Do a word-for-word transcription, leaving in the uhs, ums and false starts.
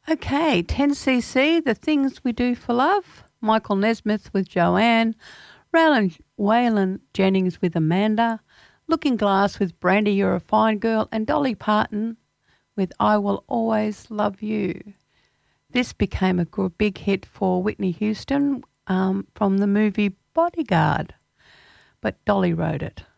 Okay, ten C C, The Things We Do for Love. Michael Nesmith with Joanne. Waylon, Waylon Jennings with Amanda. Looking Glass with Brandy, You're a Fine Girl. And Dolly Parton with I Will Always Love You. This became a good, big hit for Whitney Houston um, from the movie Bodyguard. But Dolly wrote it.